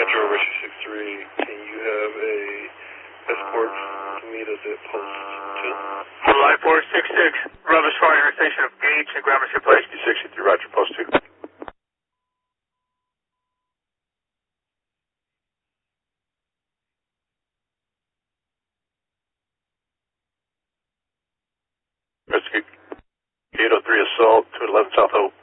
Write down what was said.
Metro Richie 63, can you have a escort to meet us at post 2? Line 466, Bravo Star intersection of Gage and Gramercy Place. 63, Roger, post 2. Rescue 803 assault, 211 South Hope.